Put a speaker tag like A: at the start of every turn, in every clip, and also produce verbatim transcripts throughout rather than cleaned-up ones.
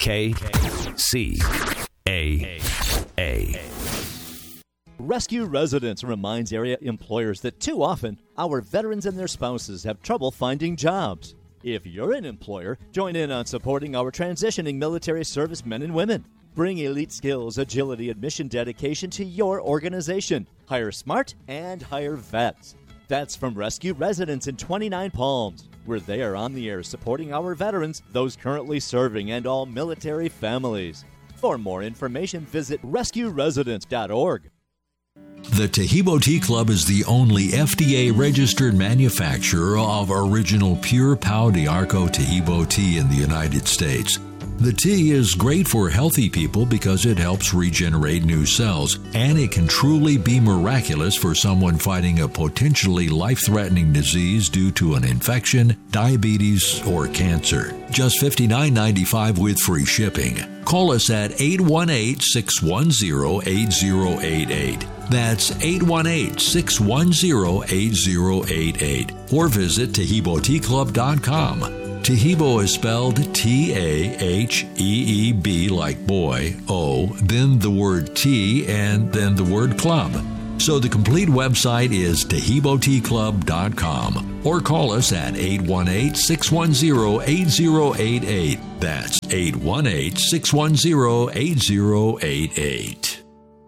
A: K C A A.
B: Rescue Residence reminds area employers that too often our veterans and their spouses have trouble finding jobs. If you're an employer, join in on supporting our transitioning military service men and women. Bring elite skills, agility, and mission dedication to your organization. Hire smart and hire vets. That's from Rescue Residence in twenty-nine Palms. We're there on the air supporting our veterans, those currently serving, and all military families. For more information, visit rescue residence dot org.
C: The Taheebo Tea Club is the only F D A-registered manufacturer of original pure Pau d'Arco Taheebo tea in the United States. The tea is great for healthy people because it helps regenerate new cells, and it can truly be miraculous for someone fighting a potentially life-threatening disease due to an infection, diabetes, or cancer. Just fifty-nine ninety-five with free shipping. Call us at eight one eight, six one zero, eight zero eight eight. That's eight one eight, six one zero, eight zero eight eight. Or visit Taheebo Tea Club dot com. Taheebo is spelled T A H E E B like boy, O, then the word tea, and then the word club. So the complete website is Taheebo Tea Club dot com. Or call us at eight one eight, six one zero, eight zero eight eight. That's eight one eight, six one zero, eight zero eight eight.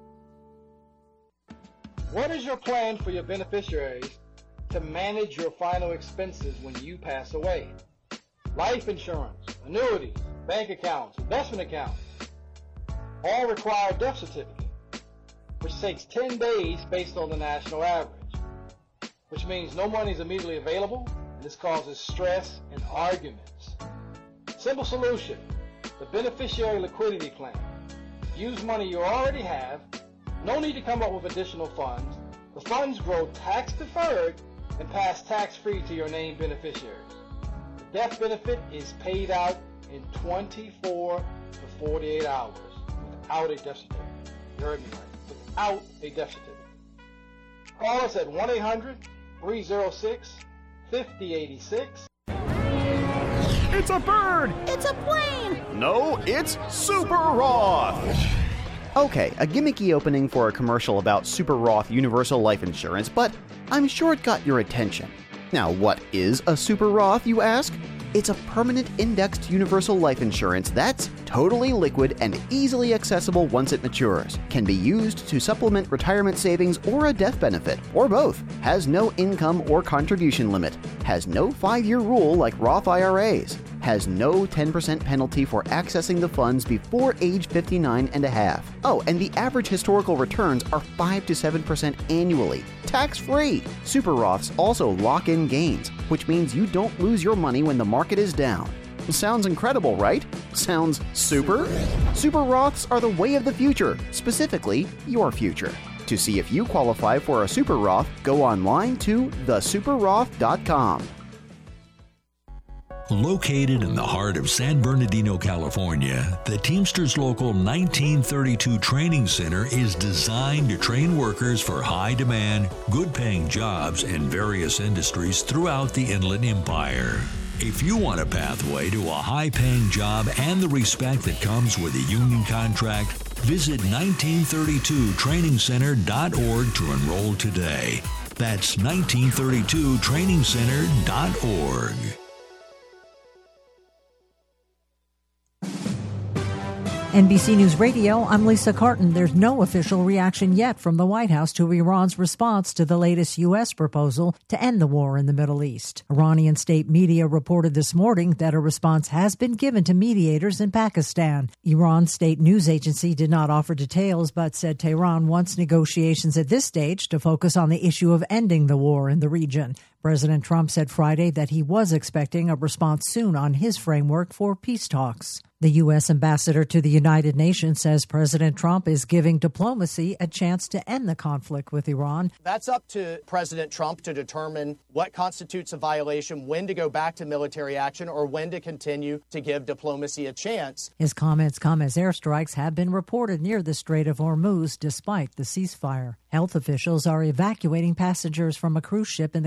D: What is your plan for your beneficiaries to manage your final expenses when you pass away? Life insurance, annuities, bank accounts, investment accounts, all require a death certificate, which takes ten days based on the national average, which means no money is immediately available, and this causes stress and arguments. Simple solution, the beneficiary liquidity plan. Use money you already have, no need to come up with additional funds. The funds grow tax-deferred and pass tax-free to your named beneficiaries. The death benefit is paid out in twenty-four to forty-eight hours without a death certificate. You heard me right. Without a death certificate. Call us at one eight hundred, three oh six, five oh eight six.
E: It's a bird!
F: It's a plane!
E: No, it's Super Roth!
G: Okay, a gimmicky opening for a commercial about Super Roth Universal Life Insurance, but I'm sure it got your attention. Now, what is a Super Roth, you ask? It's a permanent indexed universal life insurance that's totally liquid and easily accessible once it matures. Can be used to supplement retirement savings or a death benefit, or both. Has no income or contribution limit. Has no five-year rule like Roth I R As. Has no ten percent penalty for accessing the funds before age fifty-nine and a half. Oh, and the average historical returns are five to seven percent annually, tax-free. Super Roths also lock in gains, which means you don't lose your money when the market is down. Sounds incredible, right? Sounds super? Super Roths are the way of the future, specifically your future. To see if you qualify for a Super Roth, go online to the super roth dot com.
C: Located in the heart of San Bernardino, California, the Teamsters Local nineteen thirty-two Training Center is designed to train workers for high-demand, good-paying jobs in various industries throughout the Inland Empire. If you want a pathway to a high-paying job and the respect that comes with a union contract, visit nineteen thirty-two training center dot org to enroll today. That's nineteen thirty-two training center dot org.
H: N B C News Radio, I'm Lisa Carton. There's no official reaction yet from the White House to Iran's response to the latest U S proposal to end the war in the Middle East. Iranian state media reported this morning that a response has been given to mediators in Pakistan. Iran's state news agency did not offer details, but said Tehran wants negotiations at this stage to focus on the issue of ending the war in the region. President Trump said Friday that he was expecting a response soon on his framework for peace talks. The U S ambassador to the United Nations says President Trump is giving diplomacy a chance to end the conflict with Iran.
I: That's up to President Trump to determine what constitutes a violation, when to go back to military action, or when to continue to give diplomacy a chance.
H: His comments come as airstrikes have been reported near the Strait of Hormuz despite the ceasefire. Health officials are evacuating passengers from a cruise ship in the Canary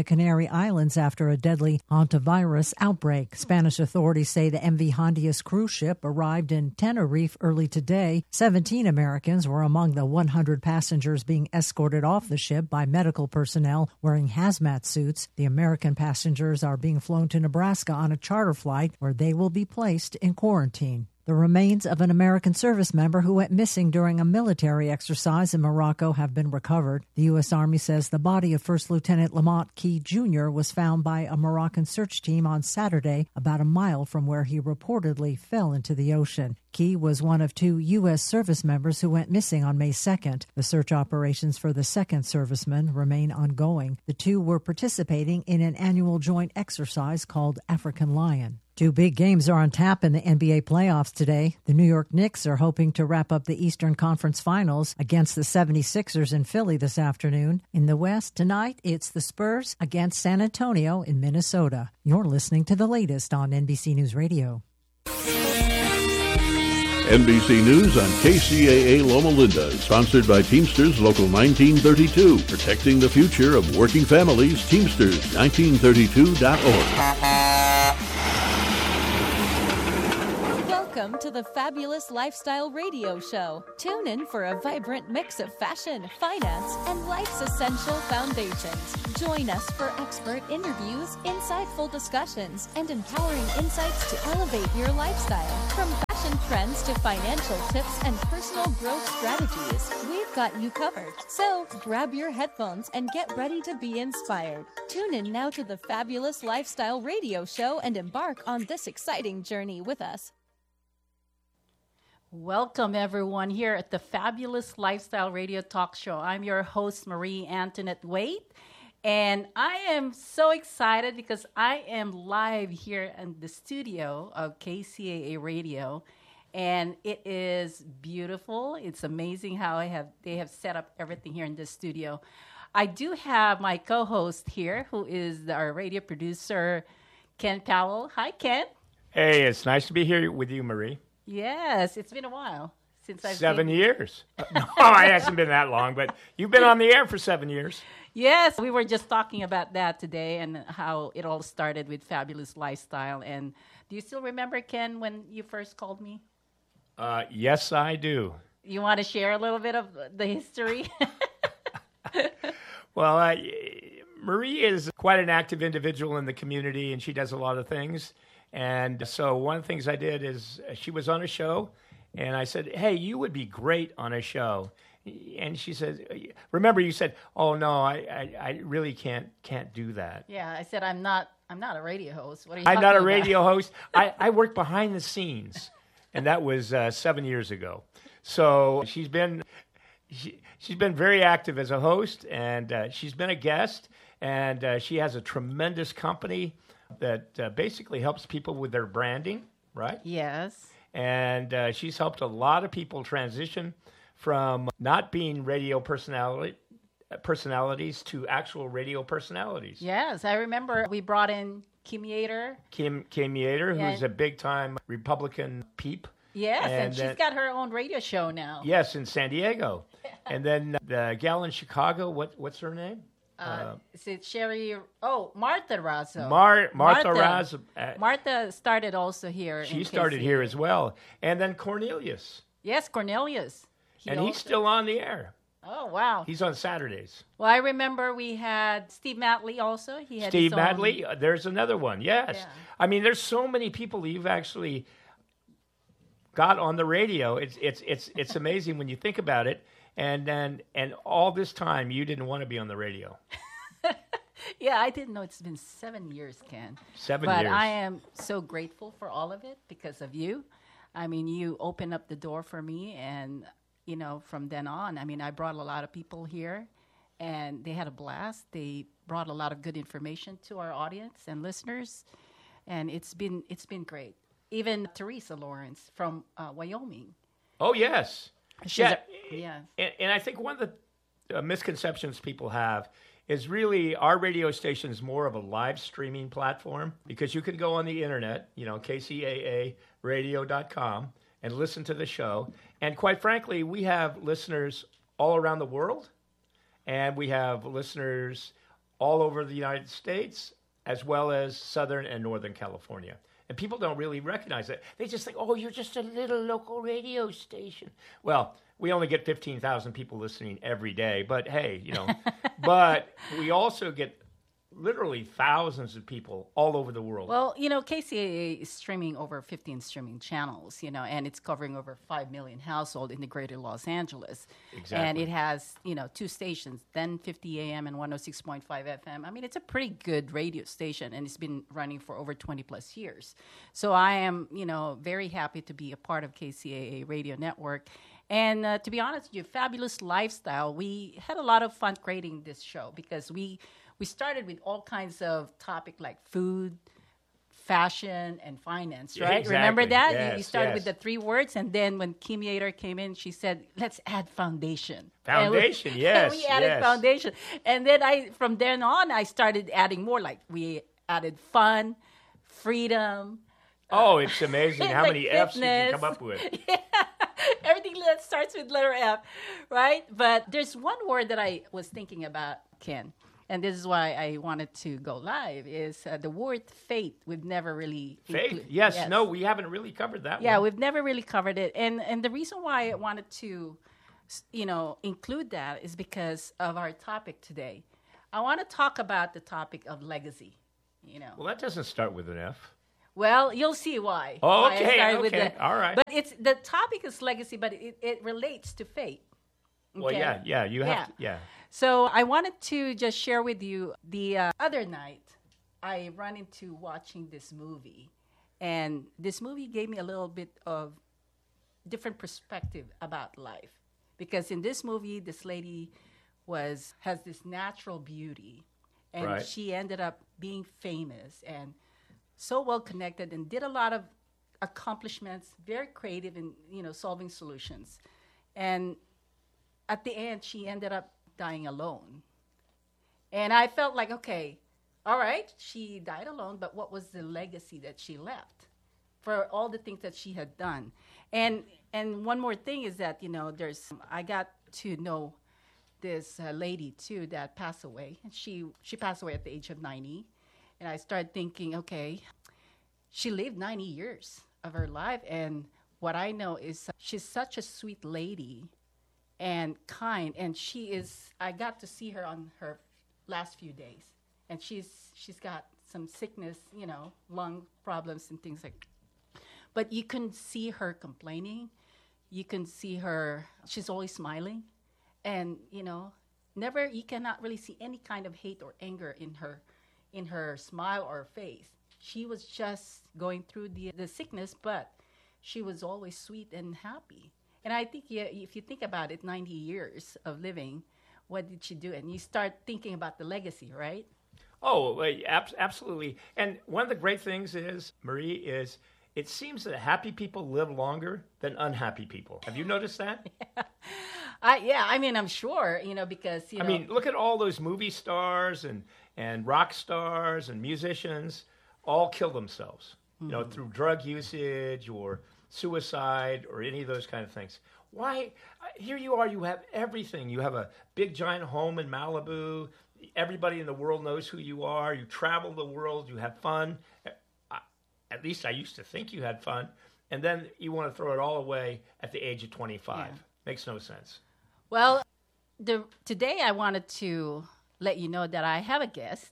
H: Canary Islands after a deadly hantavirus outbreak. Spanish authorities say the M V Hondias cruise ship arrived in Tenerife early today. seventeen Americans were among the one hundred passengers being escorted off the ship by medical personnel wearing hazmat suits. The American passengers are being flown to Nebraska on a charter flight where they will be placed in quarantine. The remains of an American service member who went missing during a military exercise in Morocco have been recovered. The U S. Army says the body of First Lieutenant Lamont Key Junior was found by a Moroccan search team on Saturday, about a mile from where he reportedly fell into the ocean. Key was one of two U S service members who went missing on May second. The search operations for the second serviceman remain ongoing. The two were participating in an annual joint exercise called African Lion. Two big games are on tap in the N B A playoffs today. The New York Knicks are hoping to wrap up the Eastern Conference Finals against the seventy-sixers in Philly this afternoon. In the West, tonight, it's the Spurs against San Antonio in Minnesota. You're listening to the latest on N B C News Radio.
F: N B C News on K C A A Loma Linda, sponsored by Teamsters Local nineteen thirty-two, protecting the future of working families. Teamsters nineteen thirty-two dot org.
J: Welcome to the Fabulous Lifestyle Radio Show. Tune in for a vibrant mix of fashion, finance, and life's essential foundations. Join us for expert interviews, insightful discussions, and empowering insights to elevate your lifestyle. From fashion trends to financial tips and personal growth strategies, we've got you covered. So grab your headphones and get ready to be inspired. Tune in now to the Fabulous Lifestyle Radio Show and embark on this exciting journey with us.
K: Welcome, everyone, here at the Fabulous Lifestyle Radio Talk Show. I'm your host, Marie Antoinette Wade, and I am so excited because I am live here in the studio of K C A A Radio, and it is beautiful. It's amazing how I have they have set up everything here in this studio. I do have my co-host here, who is our radio producer, Ken Powell. Hi, Ken.
L: Hey, it's nice to be here with you, Marie.
K: Yes, it's been a while since I've
L: Seven
K: seen...
L: years. No, it hasn't been that long, but you've been on the air for seven years.
K: Yes, we were just talking about that today and how it all started with Fabulous Lifestyle. And do you still remember, Ken, when you first called me?
L: Uh, yes, I do.
K: You want to share a little bit of the history?
L: Well, uh, Marie is quite an active individual in the community, and she does a lot of things. And so one of the things I did is she was on a show, and I said, hey, you would be great on a show. And she said, remember you said, oh, no, I, I, I really can't can't do that.
K: Yeah, I said, I'm not I'm not a radio host. What are you
L: I'm
K: talking
L: not a
K: about?
L: radio host. I, I work behind the scenes, and that was uh, seven years ago. So she's been she, she's been very active as a host, and uh, she's been a guest, and uh, she has a tremendous company that uh, basically helps people with their branding, right?
K: Yes.
L: And uh, she's helped a lot of people transition from not being radio personality personalities to actual radio personalities.
K: Yes, I remember we brought in Kim Yater.
L: Kim, Kim Yater,
K: Yeah.
L: who's a big-time Republican peep.
K: Yes, and,
L: And
K: she's
L: then-
K: got her own radio show now.
L: Yes, in San Diego. And then the gal in Chicago, what what's her name?
K: Uh, is it Sherry? Oh, Martha Razzo.
L: Mar- Martha Razzo, uh,
K: Martha started also here.
L: She
K: in
L: started
K: K C.
L: here as well. And then Cornelius.
K: Yes, Cornelius. He
L: and he's
K: also-
L: still on the air.
K: Oh, wow.
L: He's on Saturdays.
K: Well, I remember we had Steve Matley also. He had
L: Steve
K: his own-
L: Madley, uh, there's another one, yes.
K: Yeah.
L: I mean, there's so many people that you've actually got on the radio. It's it's it's it's amazing when you think about it. And then and all this time, you didn't want to be on the radio.
K: Yeah, I didn't know it's been seven years, Ken.
L: Seven
K: but
L: years.
K: I am so grateful for all of it because of you. I mean, you opened up the door for me, and, you know, from then on, I mean, I brought a lot of people here, and they had a blast. They brought a lot of good information to our audience and listeners, and it's been it's been great. Even Teresa Lawrence from uh, Wyoming.
L: Oh, yes.
K: She's
L: Yeah.
K: a- yeah.
L: And, and I think one of the uh, misconceptions people have is really our radio station is more of a live streaming platform because you can go on the internet, you know, K C A A radio dot com, and listen to the show. And quite frankly, we have listeners all around the world, and we have listeners all over the United States, as well as Southern and Northern California. And people don't really recognize it. They just think, oh, you're just a little local radio station. Well, we only get fifteen thousand people listening every day, but hey, you know. But we also get literally thousands of people all over the world.
K: Well, you know, K C A A is streaming over fifteen streaming channels, you know, and it's covering over five million households in the greater Los Angeles.
L: Exactly.
K: And it has, you know, two stations, ten fifty A M and one oh six point five F M. I mean, it's a pretty good radio station, and it's been running for over twenty plus years. So I am, you know, very happy to be a part of K C A A Radio Network. And uh, to be honest with you, Fabulous Lifestyle, we had a lot of fun creating this show because we we started with all kinds of topics like food, fashion, and finance, right?
L: Exactly.
K: Remember that?
L: Yes,
K: you, you started
L: yes.
K: with the three words, and then when Kim Yater came in, she said, let's add foundation.
L: Foundation,
K: and we,
L: yes,
K: and we added
L: yes.
K: foundation. And then I, from then on, I started adding more, like we added fun, freedom.
L: Oh, it's amazing how
K: like
L: many F's you can
K: fitness.
L: come up with.
K: Yeah. Everything that starts with letter F, right? But there's one word that I was thinking about, Ken, and this is why I wanted to go live, is uh, the word faith. We've never really...
L: Faith?
K: inclu-
L: Yes, no, we haven't really covered that
K: Yeah,
L: one.
K: we've never really covered it. And and the reason why I wanted to, you know, include that is because of our topic today. I want to talk about the topic of legacy, you know.
L: Well, that doesn't start with an F.
K: Well, you'll see why.
L: Oh,
K: why I
L: okay,
K: started with
L: okay,
K: the-
L: all right.
K: But it's the topic is legacy, but it, it relates to faith.
L: Well,
K: Okay?
L: yeah, yeah, you have
K: Yeah.
L: to, yeah.
K: So I wanted to just share with you the uh, other night I run into watching this movie, and this movie gave me a little bit of different perspective about life, because in this movie, this lady was has this natural beauty, and
L: Right.
K: she ended up being famous and so well connected and did a lot of accomplishments, very creative in, you know, solving solutions. And at the end, she ended up dying alone. And I felt like, okay, all right, she died alone, but what was the legacy that she left for all the things that she had done? And and one more thing is that, you know, there's I got to know this uh, lady too that passed away. And she she passed away at the age of ninety. And I started thinking, okay, she lived ninety years of her life. And what I know is she's such a sweet lady and kind. And she is, I got to see her on her last few days. And she's she's got some sickness, you know, lung problems and things like that. But you can see her complaining. You can see her, she's always smiling. And, you know, never, you cannot really see any kind of hate or anger in her in her smile or face. She was just going through the the sickness, but she was always sweet and happy. And I think, yeah, if you think about it, ninety years of living, what did she do? And you start thinking about the legacy, right?
L: Oh, well, ab- absolutely. And one of the great things is, Marie, is it seems that happy people live longer than unhappy people. Have you noticed that?
K: yeah. I, yeah, I mean, I'm sure, you know, because, you
L: I
K: know.
L: mean, look at all those movie stars and, and rock stars and musicians all kill themselves, mm-hmm. you know, through drug usage or suicide or any of those kind of things. Why? Here you are, you have everything. You have a big giant home in Malibu. Everybody in the world knows who you are. You travel the world. You have fun. At least I used to think you had fun. And then you want to throw it all away at the age of twenty-five.
K: Yeah.
L: Makes no sense.
K: Well, the, today I wanted to let you know that I have a guest.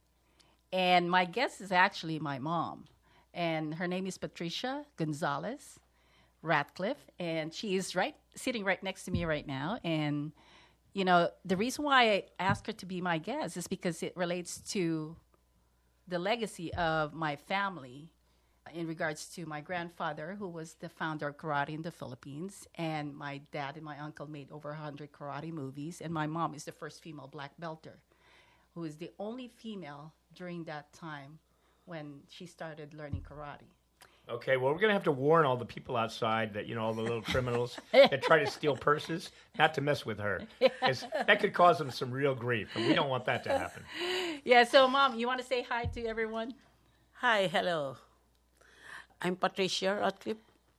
K: And my guest is actually my mom. And her name is Patricia Gonzalez Ratcliffe. And she is right sitting right next to me right now. And, you know, the reason why I asked her to be my guest is because it relates to the legacy of my family in regards to my grandfather, who was the founder of karate in the Philippines, and my dad and my uncle made over one hundred karate movies, and my mom is the first female black belter, who is the only female during that time when she started learning karate.
L: Okay, well, we're going to have to warn all the people outside that, you know, all the little criminals that try to steal purses, not to mess with her, because that could cause them some real grief, and we don't want that to happen.
K: Yeah, so, Mom, you want to say hi to everyone?
M: Hi, hello. I'm Patricia Ratcliffe.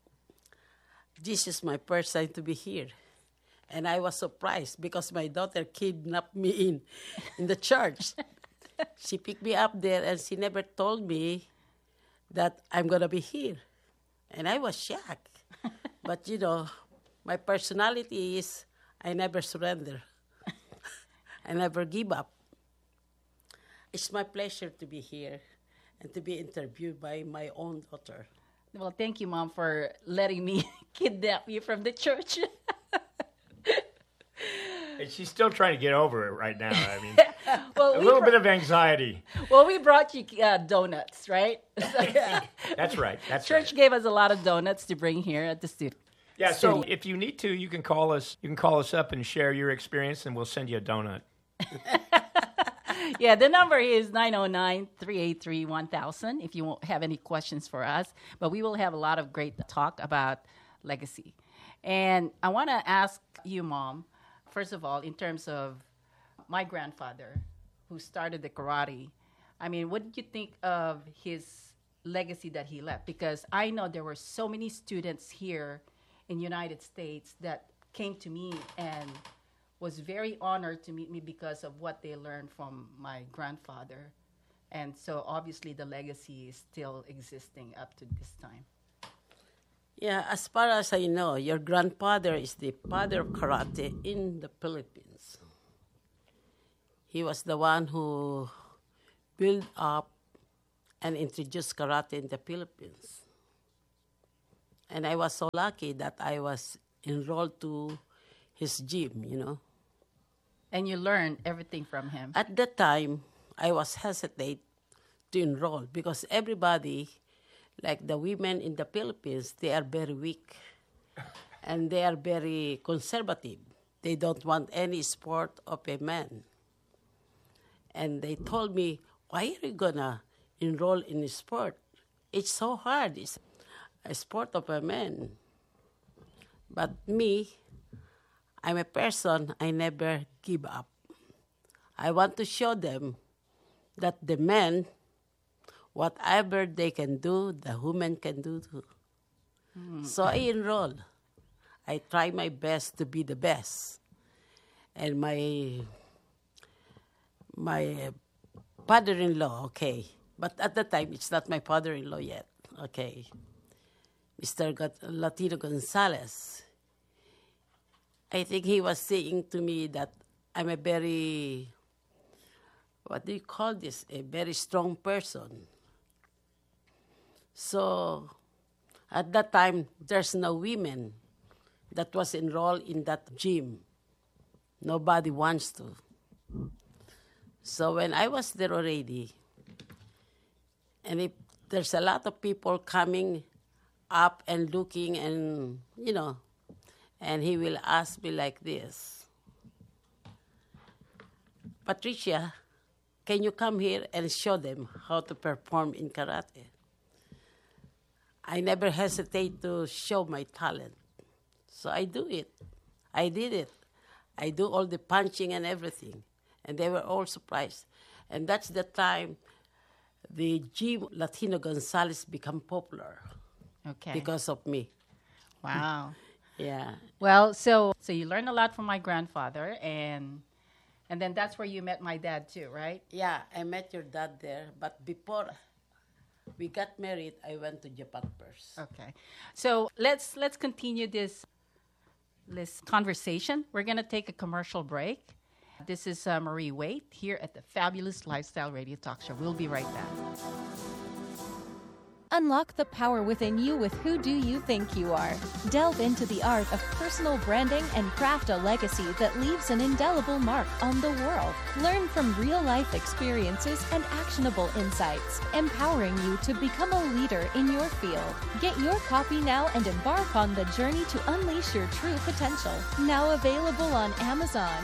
M: This is my first time to be here. And I was surprised because my daughter kidnapped me in in the church. She picked me up there, and she never told me that I'm going to be here. And I was shocked. But, you know, my personality is I never surrender. I never give up. It's my pleasure to be here and to be interviewed by my own daughter.
K: Well, thank you, Mom, for letting me kidnap you from the church.
L: And she's still trying to get over it right now. I mean,
K: well,
L: a
K: we
L: little
K: br-
L: bit of anxiety.
K: Well, we brought you uh, donuts, right?
L: That's right. That's
K: Church
L: right.
K: gave us a lot of donuts to bring here at the studio.
L: Yeah, so if you need to, you can call us. You can call us up and share your experience, and we'll send you a donut.
K: Yeah, the number is nine oh nine, three eight three, one thousand if you won't have any questions for us. But we will have a lot of great talk about legacy. And I want to ask you, Mom, first of all, in terms of my grandfather who started the karate, I mean, what did you think of his legacy that he left? Because I know there were so many students here in the United States that came to me and was very honored to meet me because of what they learned from my grandfather. And so obviously the legacy is still existing up to this time.
M: Yeah, as far as I know, your grandfather is the father of karate in the Philippines. He was the one who built up and introduced karate in the Philippines. And I was so lucky that I was enrolled to his gym, you know.
K: And you learned everything from him.
M: At that time, I was hesitant to enroll because everybody, like the women in the Philippines, they are very weak and they are very conservative. They don't want any sport of a man. And they told me, why are you going to enroll in a sport? It's so hard. It's a sport of a man. But me, I'm a person, I never give up. I want to show them that the men, whatever they can do, the women can do too. Mm. So I enroll. I try my best to be the best. And my my father-in-law, okay. But at the time, it's not my father-in-law yet, okay. Mister Latino Gonzalez, I think he was saying to me that I'm a very, what do you call this, a very strong person. So at that time, there's no women that was enrolled in that gym. Nobody wants to. So when I was there already, and if there's a lot of people coming up and looking and, you know, and he will ask me like this, Patricia, can you come here and show them how to perform in karate? I never hesitate to show my talent. So I do it. I did it. I do all the punching and everything. And they were all surprised. And that's the time the gym Latino Gonzalez become popular.
K: Okay.
M: Because of me.
K: Wow.
M: Yeah.
K: Well, so so you learned a lot from my grandfather, and and then that's where you met my dad too, right?
M: Yeah, I met your dad there. But before we got married, I went to Japan first.
K: Okay. So let's let's continue this this conversation. We're gonna take a commercial break. This is uh, Marie Waite here at the Fabulous Lifestyle Radio Talk Show. We'll be right back.
J: Unlock the power within you with Who Do You Think You Are? Delve into the art of personal branding and craft a legacy that leaves an indelible mark on the world. Learn from real-life experiences and actionable insights, empowering you to become a leader in your field. Get your copy now and embark on the journey to unleash your true potential. Now available on Amazon.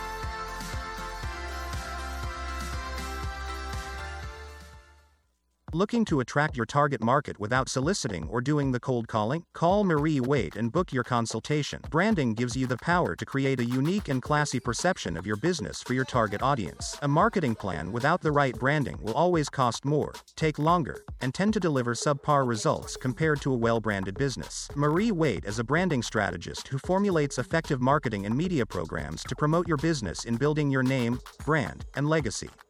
N: Looking to attract your target market without soliciting or doing the cold calling? Call Marie Waite and book your consultation. Branding gives you the power to create a unique and classy perception of your business for your target audience. A marketing plan without the right branding will always cost more, take longer, and tend to deliver subpar results compared to a well-branded business. Marie Waite is a branding strategist who formulates effective marketing and media programs to promote your business in building your name, brand, and legacy.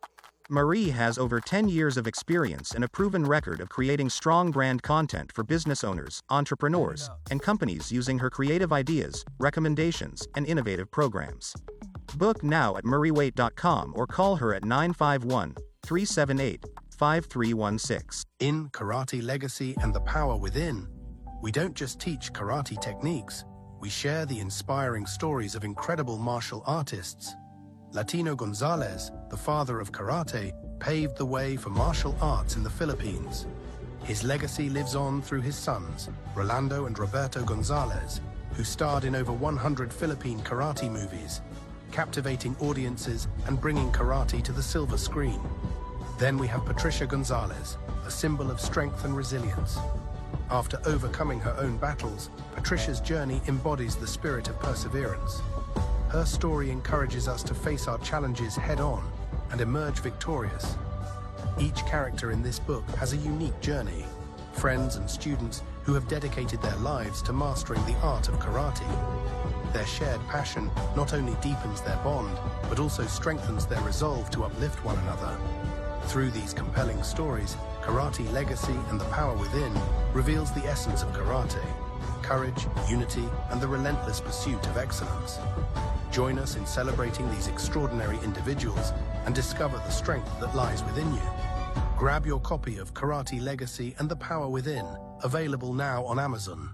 N: Marie has over ten years of experience and a proven record of creating strong brand content for business owners, entrepreneurs, and companies using her creative ideas, recommendations, and innovative programs. Book now at marie waite dot com or call her at nine five one, three seven eight, five three one six.
O: In Karate Legacy and the Power Within, we don't just teach karate techniques, we share the inspiring stories of incredible martial artists. Latino Gonzalez, the father of karate, paved the way for martial arts in the Philippines. His legacy lives on through his sons, Rolando and Roberto Gonzalez, who starred in over one hundred Philippine karate movies, captivating audiences and bringing karate to the silver screen. Then we have Patricia Gonzalez, a symbol of strength and resilience. After overcoming her own battles, Patricia's journey embodies the spirit of perseverance. Her story encourages us to face our challenges head-on and emerge victorious. Each character in this book has a unique journey, friends and students who have dedicated their lives to mastering the art of karate. Their shared passion not only deepens their bond, but also strengthens their resolve to uplift one another. Through these compelling stories, Karate Legacy and the Power Within reveals the essence of karate: courage, unity, and the relentless pursuit of excellence. Join us in celebrating these extraordinary individuals and discover the strength that lies within you. Grab your copy of Karate Legacy and the Power Within, available now on Amazon.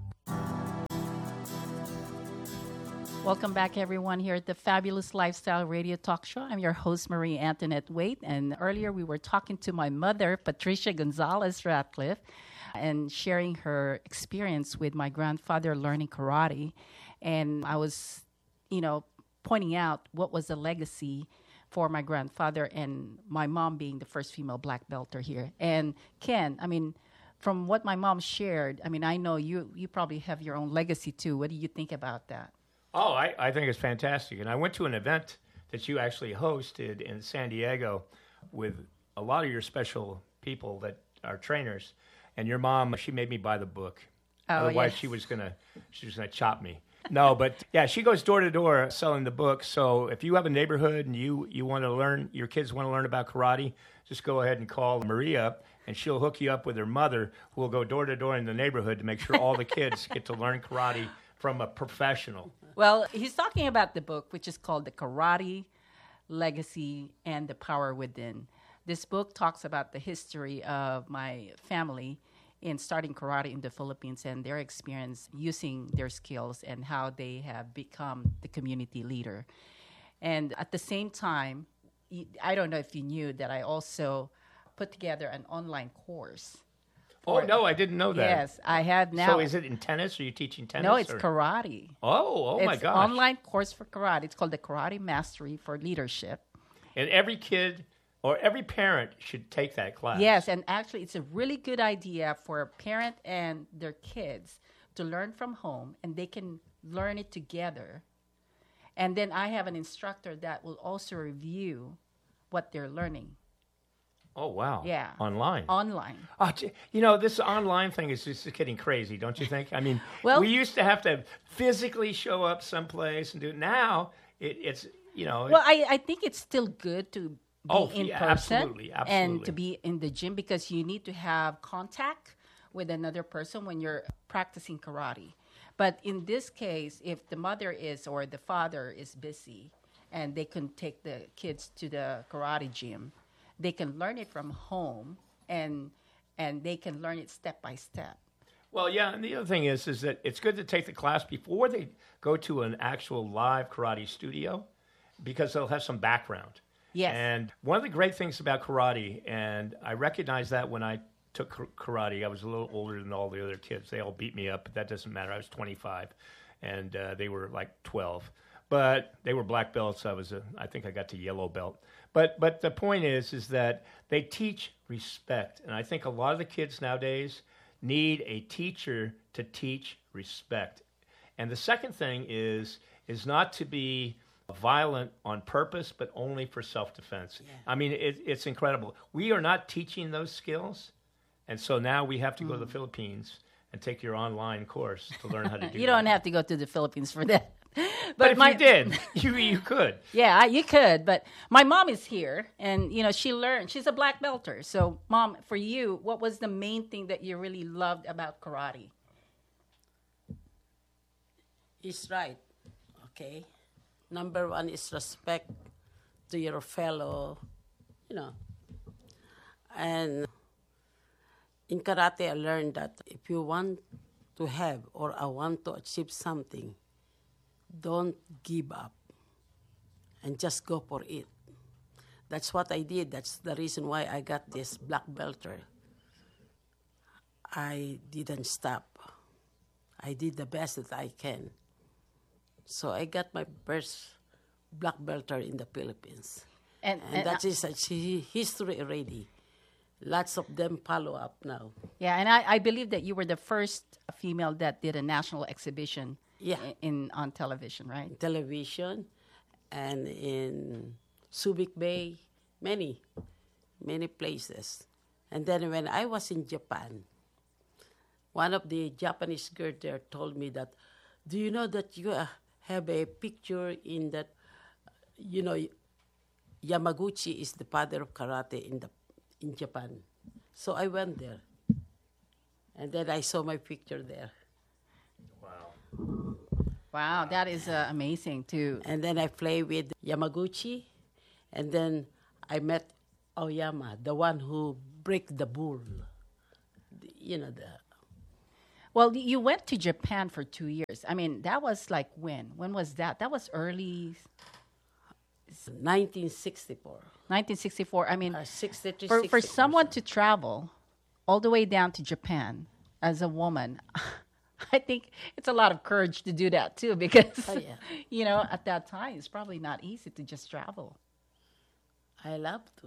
K: Welcome back, everyone, here at the Fabulous Lifestyle Radio Talk Show. I'm your host, Marie Antoinette Waite, and earlier we were talking to my mother, Patricia Gonzalez Ratcliffe, and sharing her experience with my grandfather learning karate. And I was, you know, pointing out what was the legacy for my grandfather and my mom being the first female black belter here. And Ken, I mean, from what my mom shared, I mean, I know you you probably have your own legacy too. What do you think about that?
L: Oh, I, I think it's fantastic. And I went to an event that you actually hosted in San Diego with a lot of your special people that are trainers. And your mom, she made me buy the book.
K: Oh,
L: Otherwise,
K: yes.
L: she was gonna she was gonna chop me. No, but yeah, she goes door to door selling the book. So if you have a neighborhood and you, you want to learn, your kids want to learn about karate, just go ahead and call Marie up, and she'll hook you up with her mother, who will go door to door in the neighborhood to make sure all the kids get to learn karate from a professional.
K: Well, he's talking about the book, which is called The Karate Legacy and the Power Within. This book talks about the history of my family in starting karate in the Philippines and their experience using their skills and how they have become the community leader. And at the same time, I don't know if you knew that I also put together an online course.
L: Oh, no, I didn't know that.
K: Yes, I have now.
L: So is it in tennis? Are you teaching tennis?
K: No, it's
L: or?
K: karate.
L: Oh, oh my
K: It's
L: gosh.
K: an online course for karate. It's called the Karate Mastery for Leadership.
L: And every kid or every parent should take that class.
K: Yes, and actually it's a really good idea for a parent and their kids to learn from home, and they can learn it together. And then I have an instructor that will also review what they're learning.
L: Oh, wow.
K: Yeah.
L: Online.
K: Online.
L: Oh, gee, you know, this online thing is just getting crazy, don't you think? I mean,
K: Well-
L: we used to have to physically show up someplace and do it. Now, it, it's, you know.
K: Well, I, I think it's still good to be
L: Oh,
K: in
L: yeah,
K: person
L: absolutely,
K: and
L: absolutely.
K: to be in the gym, because you need to have contact with another person when you're practicing karate. But in this case, if the mother is or the father is busy and they can take the kids to the karate gym, they can learn it from home and and they can learn it step by step.
L: Well, yeah, and the other thing is, is that it's good to take the class before they go to an actual live karate studio, because they'll have some background.
K: Yes.
L: And one of the great things about karate, and I recognized that when I took kar- karate, I was a little older than all the other kids. They all beat me up, but that doesn't matter. I was twenty-five, and uh, they were like twelve. But they were black belts. I was a, I think I got to yellow belt. But but the point is, is that they teach respect, and I think a lot of the kids nowadays need a teacher to teach respect. And the second thing is is not to be violent on purpose, but only for self-defense. Yeah. I mean, it, it's incredible. We are not teaching those skills, and so now we have to mm. go to the Philippines and take your online course to learn how to do
K: You
L: that.
K: don't have to go to the Philippines for that.
L: But,
K: But
L: if
K: my-
L: you did, you you could.
K: Yeah, you could, but my mom is here, and you know she learned. She's a black belter. So, Mom, for you, what was the main thing that you really loved about karate?
M: He's right. Okay. Number one is respect to your fellow, you know. And in karate, I learned that if you want to have or I want to achieve something, don't give up and just go for it. That's what I did. That's the reason why I got this black belter. I didn't stop. I did the best that I can. So I got my first black belter in the Philippines.
K: And,
M: And,
K: and
M: that is a hi- history already. Lots of them follow up now.
K: yeah, and I, I believe that you were the first female that did a national exhibition.
M: Yeah.
K: in, in on television, right?
M: Television and in Subic Bay, many, many places. And then when I was in Japan, one of the Japanese girls there told me that, do you know that you uh, have a picture in that, you know, Yamaguchi is the father of karate in the in Japan. So I went there. And then I saw my picture there.
K: Wow, that is uh, amazing too.
M: And then I play with Yamaguchi, and then I met Aoyama, the one who break the bull. The- You know the.
K: Well, you went to Japan for two years. I mean, that was like when? When was that? That was early
M: nineteen sixty-four.
K: nineteen sixty-four. I mean,
M: sixty-three,
K: for, for
M: sixty-four.
K: someone to travel all the way down to Japan as a woman, I think it's a lot of courage to do that too, because,
M: Oh, yeah.
K: you know, at that time, it's probably not easy to just travel.
M: I love to.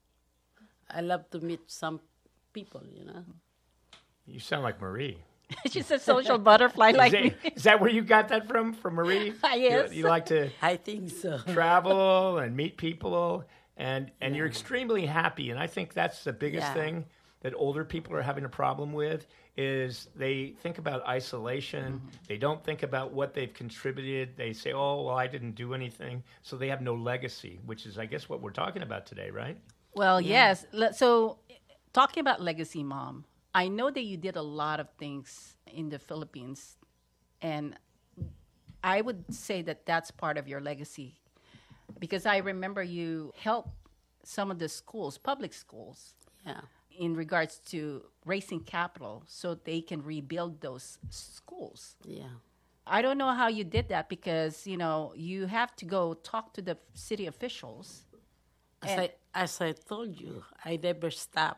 M: I love to meet some people, you know.
L: You sound like Marie.
K: She's a social butterfly
L: Is
K: like
L: that-
K: me.
L: Is that where you got that from, from Marie?
K: Yes.
L: You, you like to
M: I think so.
L: travel and meet people, and, and you're extremely happy. And I think that's the biggest
M: Yeah.
L: thing that older people are having a problem with, is they think about isolation.
K: Mm-hmm.
L: They don't think about what they've contributed. They say, oh, well, I didn't do anything. So they have no legacy, which is, I guess, what we're talking about today, right?
K: Well, yes. Le- So, talking about legacy, Mom, I know that you did a lot of things in the Philippines, and I would say that that's part of your legacy, because I remember you helped some of the schools, public schools,
M: Yeah.
K: in regards to raising capital so they can rebuild those schools.
M: Yeah.
K: I don't know how you did that, because, you know, you have to go talk to the city officials.
M: As
K: And-
M: I, as I told you, I never stop.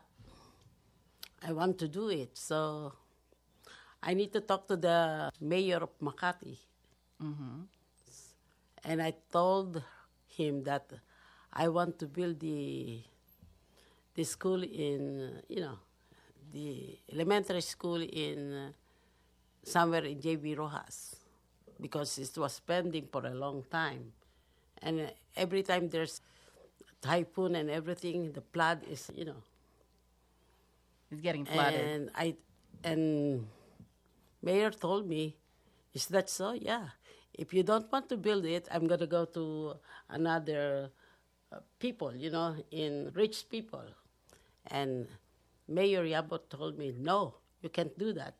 M: I want to do it. So I need to talk to the mayor of Makati.
K: Mhm.
M: And I told him that I want to build the the school in, you know, the elementary school in uh, somewhere in J B Rojas, because it was pending for a long time. And uh, every time there's typhoon and everything, the flood is, you know.
K: It's getting flooded.
M: And I, and mayor told me, is that so? Yeah. If you don't want to build it, I'm going to go to another uh, people, you know, in rich people. And Mayor Yabo told me, no, you can't do that.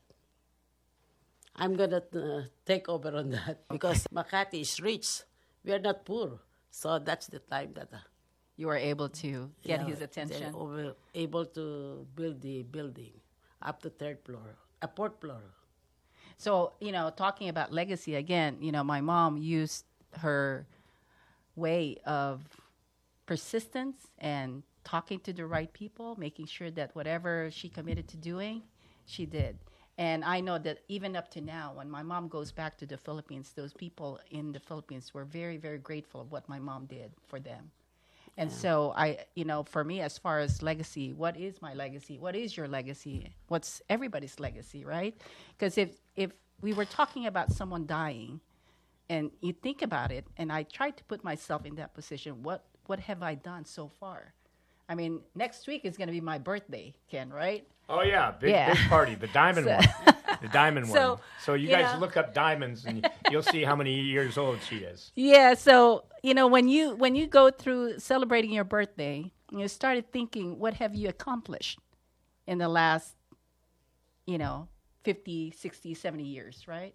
M: I'm going to uh, take over on that, because Makati is rich. We are not poor. So that's the time that... Uh,
K: you were able to get
M: yeah,
K: his
M: they
K: attention.
M: were able to build the building up to third floor, a fourth floor.
K: So, you know, talking about legacy again, you know, my mom used her way of persistence and talking to the right people, making sure that whatever she committed to doing, she did. And I know that even up to now, when my mom goes back to the Philippines, those people in the Philippines were very, very grateful of what my mom did for them. And so I, you know, for me, as far as legacy, what is my legacy? What is your legacy? What's everybody's legacy, right? Because if, if we were talking about someone dying and you think about it, and I tried to put myself in that position, what, what have I done so far? I mean, next week is going to be my birthday, Ken, right?
L: Oh, yeah. Big,
K: yeah.
L: big party. The diamond
K: so,
L: one. The diamond
K: so,
L: one. So you,
K: you
L: guys
K: know,
L: look up diamonds and you'll see how many years old she is.
K: Yeah. So, you know, when you when you go through celebrating your birthday, you started thinking, what have you accomplished in the last, you know, fifty, sixty, seventy years, right?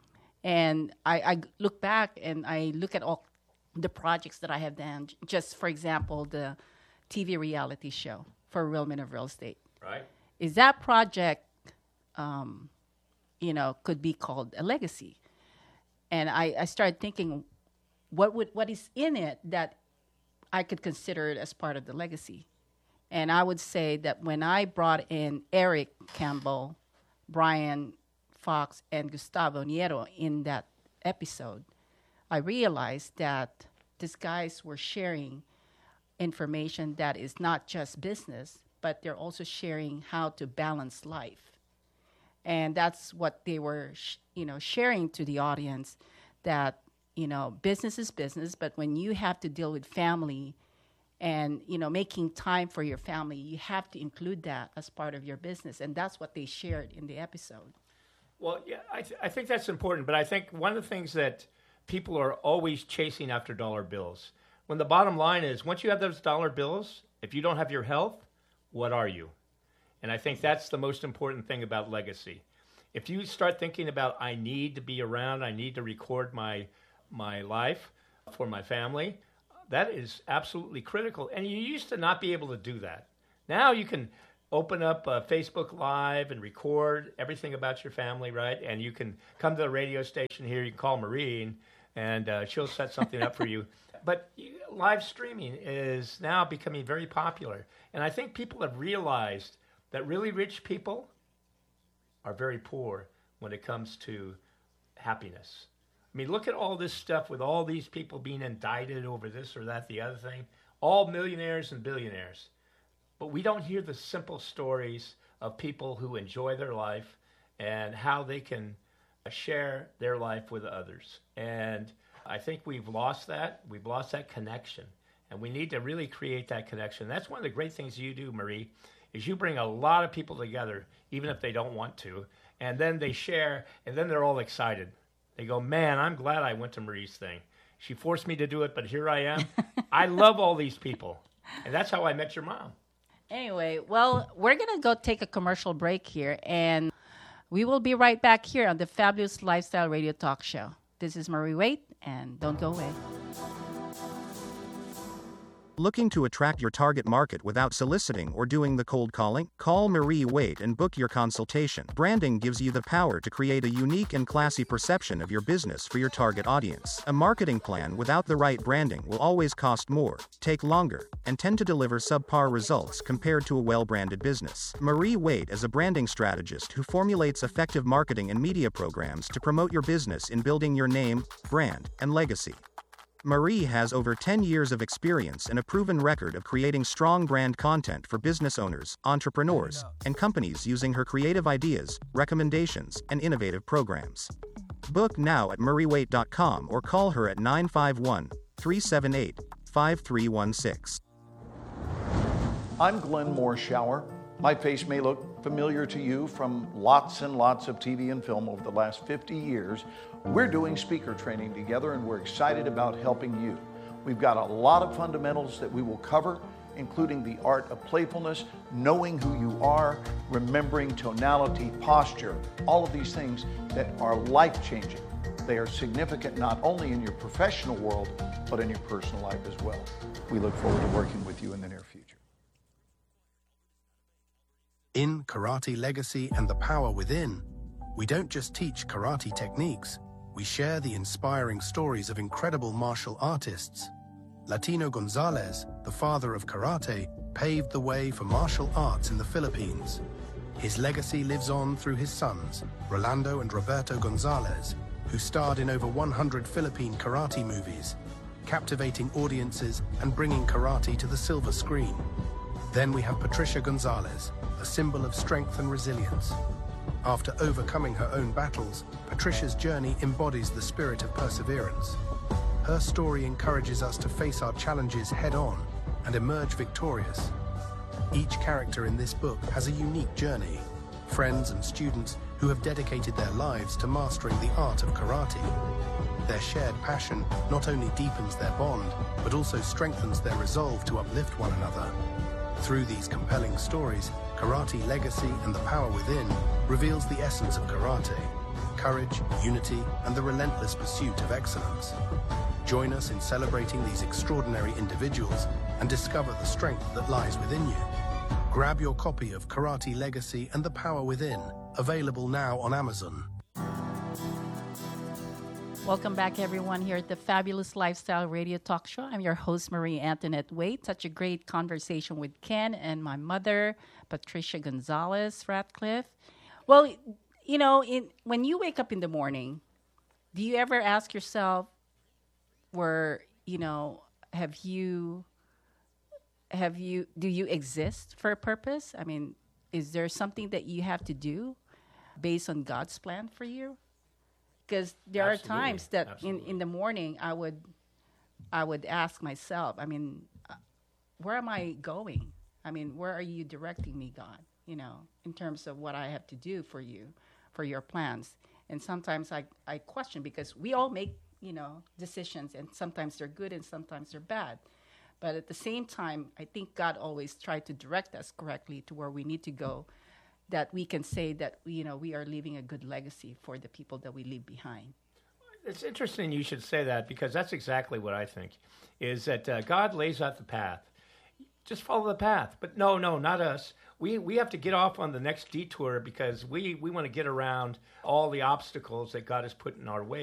K: And I, I look back and I look at all the projects that I have done. Just, for example, the T V reality show for Real Men of Real Estate.
L: Right.
K: Is that project, um, you know, could be called a legacy. And I, I started thinking, what would what is in it that I could consider it as part of the legacy? And I would say that when I brought in Eric Campbell, Brian Fox, and Gustavo Niero in that episode, I realized that these guys were sharing information that is not just business, but they're also sharing how to balance life. And that's what they were, sh- you know, sharing to the audience, that, you know, business is business, but when you have to deal with family and, you know, making time for your family, you have to include that as part of your business. And that's what they shared in the episode.
L: Well, yeah, I, th- I think that's important. But I think one of the things that people are always chasing after dollar bills, when the bottom line is, once you have those dollar bills, if you don't have your health, what are you? And I think that's the most important thing about legacy. If you start thinking about, I need to be around, I need to record my my life for my family, that is absolutely critical. And you used to not be able to do that. Now you can open up uh, Facebook Live and record everything about your family, right? And you can come to the radio station here, you can call Marie, and, and uh, she'll set something up for you. But you, live streaming is now becoming very popular. And I think people have realized that really rich people are very poor when it comes to happiness. I mean, look at all this stuff with all these people being indicted over this or that, the other thing, all millionaires and billionaires. But we don't hear the simple stories of people who enjoy their life and how they can share their life with others. And I think we've lost that. We've lost that connection. And we need to really create that connection. That's one of the great things you do, Marie, is you bring a lot of people together, even if they don't want to, and then they share, and then they're all excited. They go, man, I'm glad I went to Marie's thing. She forced me to do it, but here I am. I love all these people. And that's how I met your mom.
K: Anyway, well, we're going to go take a commercial break here, and we will be right back here on the Fabulous Lifestyle Radio Talk Show. This is Marie Waite, and don't go away.
N: Looking to attract your target market without soliciting or doing the cold calling? Call Marie Waite and book your consultation. Branding gives you the power to create a unique and classy perception of your business for your target audience. A marketing plan without the right branding will always cost more, take longer, and tend to deliver subpar results compared to a well-branded business. Marie Waite is a branding strategist who formulates effective marketing and media programs to promote your business in building your name, brand, and legacy. Marie has over ten years of experience and a proven record of creating strong brand content for business owners, entrepreneurs, and companies using her creative ideas, recommendations, and innovative programs. Book now at marie waite dot com or call her at nine five one, three seven eight, five three one six.
P: I'm Glenn Morshower. My face may look familiar to you from lots and lots of T V and film over the last fifty years. We're doing speaker training together, and we're excited about helping you. We've got a lot of fundamentals that we will cover, including the art of playfulness, knowing who you are, remembering tonality, posture, all of these things that are life-changing. They are significant not only in your professional world, but in your personal life as well. We look forward to working with you in the near future.
O: In Karate Legacy and the Power Within, we don't just teach karate techniques, we share the inspiring stories of incredible martial artists. Latino Gonzalez, the father of karate, paved the way for martial arts in the Philippines. His legacy lives on through his sons, Rolando and Roberto Gonzalez, who starred in over one hundred Philippine karate movies, captivating audiences and bringing karate to the silver screen. Then we have Patricia Gonzalez, a symbol of strength and resilience. After overcoming her own battles, Patricia's journey embodies the spirit of perseverance. Her story encourages us to face our challenges head-on and emerge victorious. Each character in this book has a unique journey. Friends and students who have dedicated their lives to mastering the art of karate. Their shared passion not only deepens their bond, but also strengthens their resolve to uplift one another. Through these compelling stories, Karate Legacy and the Power Within reveals the essence of karate: courage, unity, and the relentless pursuit of excellence. Join us in celebrating these extraordinary individuals and discover the strength that lies within you. Grab your copy of Karate Legacy and the Power Within, available now on Amazon.
K: Welcome back, everyone, here at the Fabulous Lifestyle Radio Talk Show. I'm your host, Marie Antoinette Waite. Such a great conversation with Ken and my mother, Patricia Gonzalez Ratcliffe. Well, you know, in, when you wake up in the morning, do you ever ask yourself, where, you know, have you, have you, do you exist for a purpose? I mean, is there something that you have to do based on God's plan for you? Because there Absolutely. are times that in, in the morning I would I would ask myself, I mean, uh, where am I going? I mean, where are you directing me, God? You know, in terms of what I have to do for you, for your plans. And sometimes I, I question, because we all make, you know, decisions, and sometimes they're good and sometimes they're bad. But at the same time, I think God always tried to direct us correctly to where we need to go, that we can say that, you know, we are leaving a good legacy for the people that we leave behind.
L: It's interesting you should say that, because that's exactly what I think, is that uh, God lays out the path. Just follow the path. But no, no, not us. We we have to get off on the next detour, because we, we want to get around all the obstacles that God has put in our way.